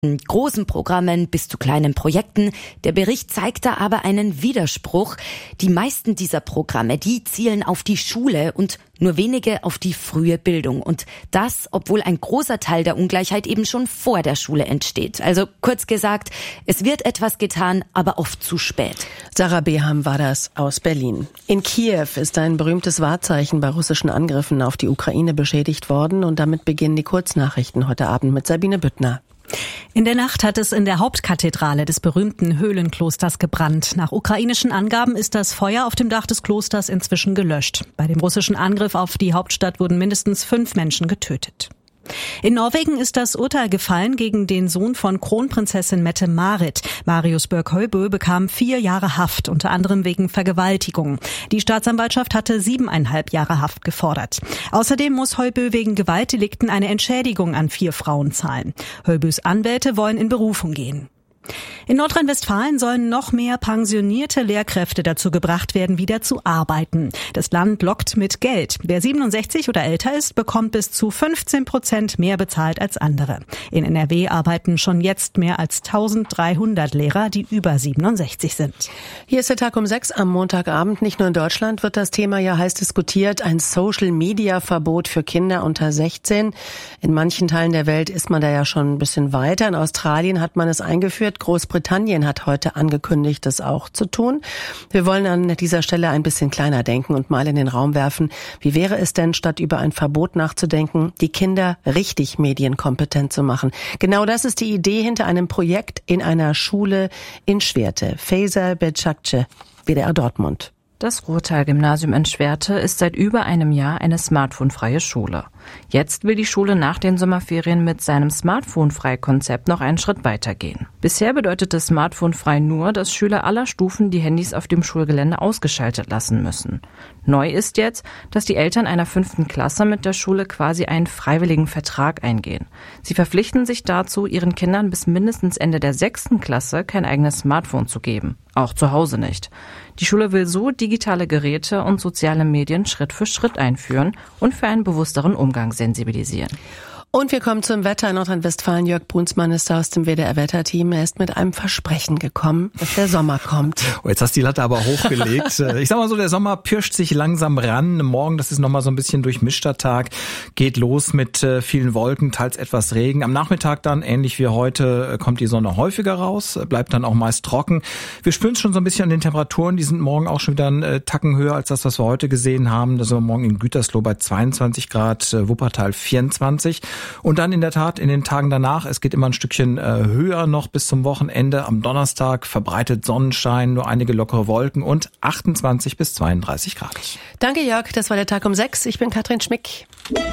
Großen Programmen bis zu kleinen Projekten. Der Bericht zeigt da aber einen Widerspruch. Die meisten dieser Programme, die zielen auf die Schule und nur wenige auf die frühe Bildung. Und das, obwohl ein großer Teil der Ungleichheit eben schon vor der Schule entsteht. Also kurz gesagt, es wird etwas getan, aber oft zu spät. Sarah Beham war das aus Berlin. In Kiew ist ein berühmtes Wahrzeichen bei russischen Angriffen auf die Ukraine beschädigt worden. Und damit beginnen die Kurznachrichten heute Abend mit Sabine Büttner. In der Nacht hat es in der Hauptkathedrale des berühmten Höhlenklosters gebrannt. Nach ukrainischen Angaben ist das Feuer auf dem Dach des Klosters inzwischen gelöscht. Bei dem russischen Angriff auf die Hauptstadt wurden mindestens 5 Menschen getötet. In Norwegen ist das Urteil gefallen gegen den Sohn von Kronprinzessin Mette-Marit. Marius Börk-Høibø bekam 4 Jahre Haft, unter anderem wegen Vergewaltigung. Die Staatsanwaltschaft hatte 7,5 Jahre Haft gefordert. Außerdem muss Høibø wegen Gewaltdelikten eine Entschädigung an 4 Frauen zahlen. Høibøs Anwälte wollen in Berufung gehen. In Nordrhein-Westfalen sollen noch mehr pensionierte Lehrkräfte dazu gebracht werden, wieder zu arbeiten. Das Land lockt mit Geld. Wer 67 oder älter ist, bekommt bis zu 15% mehr bezahlt als andere. In NRW arbeiten schon jetzt mehr als 1300 Lehrer, die über 67 sind. Hier ist der Tag um 6 am Montagabend. Nicht nur in Deutschland wird das Thema ja heiß diskutiert. Ein Social-Media-Verbot für Kinder unter 16. In manchen Teilen der Welt ist man da ja schon ein bisschen weiter. In Australien hat man es eingeführt. Großbritannien hat heute angekündigt, das auch zu tun. Wir wollen an dieser Stelle ein bisschen kleiner denken und mal in den Raum werfen, wie wäre es denn, statt über ein Verbot nachzudenken, die Kinder richtig medienkompetent zu machen. Genau das ist die Idee hinter einem Projekt in einer Schule in Schwerte. Faisal Becakce, WDR Dortmund. Das Ruhrtal-Gymnasium in Schwerte ist seit über einem Jahr eine smartphonefreie Schule. Jetzt will die Schule nach den Sommerferien mit seinem Smartphone-frei-Konzept noch einen Schritt weitergehen. Bisher bedeutete Smartphone-frei nur, dass Schüler aller Stufen die Handys auf dem Schulgelände ausgeschaltet lassen müssen. Neu ist jetzt, dass die Eltern einer 5. Klasse mit der Schule quasi einen freiwilligen Vertrag eingehen. Sie verpflichten sich dazu, ihren Kindern bis mindestens Ende der 6. Klasse kein eigenes Smartphone zu geben. Auch zu Hause nicht. Die Schule will so digitale Geräte und soziale Medien Schritt für Schritt einführen und für einen bewussteren Umgang sensibilisieren. Und wir kommen zum Wetter in Nordrhein-Westfalen. Jörg Brunsmann ist da aus dem WDR-Wetterteam. Er ist mit einem Versprechen gekommen, dass der Sommer kommt. Oh, jetzt hast du die Latte aber hochgelegt. Ich sag mal so, der Sommer pirscht sich langsam ran. Morgen, das ist nochmal so ein bisschen durchmischter Tag, geht los mit vielen Wolken, teils etwas Regen. Am Nachmittag dann, ähnlich wie heute, kommt die Sonne häufiger raus, bleibt dann auch meist trocken. Wir spüren es schon so ein bisschen an den Temperaturen. Die sind morgen auch schon wieder einen Tacken höher als das, was wir heute gesehen haben. Da sind wir morgen in Gütersloh bei 22 Grad, Wuppertal 24. Und dann in der Tat in den Tagen danach, es geht immer ein Stückchen höher noch bis zum Wochenende. Am Donnerstag verbreitet Sonnenschein, nur einige lockere Wolken und 28 bis 32 Grad. Danke Jörg, das war der Tag um 6. Ich bin Katrin Schmick.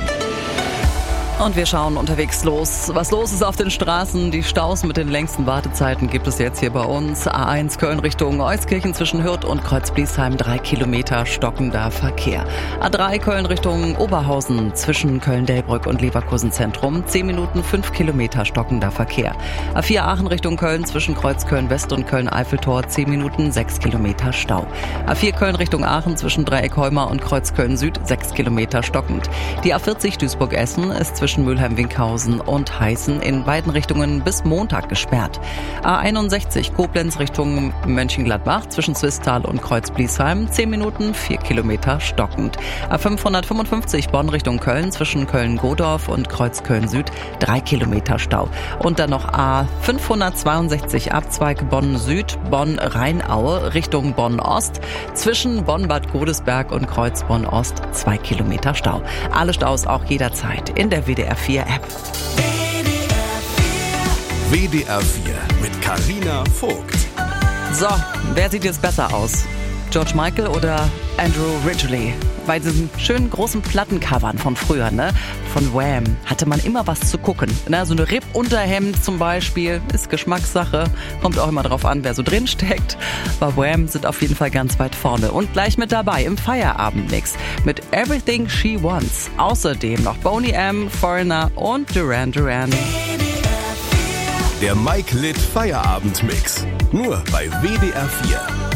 Und wir schauen unterwegs los. Was los ist auf den Straßen? Die Staus mit den längsten Wartezeiten gibt es jetzt hier bei uns. A1 Köln Richtung Euskirchen zwischen Hürth und Kreuzbliesheim 3 Kilometer stockender Verkehr. A3 Köln Richtung Oberhausen zwischen Köln-Delbrück und Leverkusen Zentrum 10 Minuten 5 Kilometer stockender Verkehr. A4 Aachen Richtung Köln zwischen Kreuzköln West und Köln-Eiffeltor 10 Minuten 6 Kilometer Stau. A4 Köln Richtung Aachen zwischen Dreieck Heuma und Kreuzköln Süd 6 Kilometer stockend. Die A40 Duisburg-Essen ist zwischen Mülheim-Winkhausen und Heißen in beiden Richtungen bis Montag gesperrt. A61 Koblenz Richtung Mönchengladbach zwischen Swisttal und Kreuzbliesheim 10 Minuten 4 Kilometer stockend. A555 Bonn Richtung Köln zwischen Köln-Godorf und Kreuzköln Süd 3 Kilometer Stau. Und dann noch A562 Abzweig Bonn Süd, Bonn Rheinaue Richtung Bonn Ost zwischen Bonn-Bad Godesberg und Kreuz Bonn Ost 2 Kilometer Stau. Alle Staus auch jederzeit in der WDR 4 App. WDR 4 mit Carina Vogt. So, wer sieht jetzt besser aus? George Michael oder Andrew Ridgeley? Bei diesen schönen großen Plattencovern von früher, ne? Von Wham hatte man immer was zu gucken. Ne? So eine Rip-Unterhemd zum Beispiel, ist Geschmackssache. Kommt auch immer drauf an, wer so drin steckt. Aber Wham sind auf jeden Fall ganz weit vorne. Und gleich mit dabei im Feierabendmix mit Everything She Wants. Außerdem noch Boney M, Foreigner und Duran Duran. Der Mike Litt Feierabendmix. Nur bei WDR 4.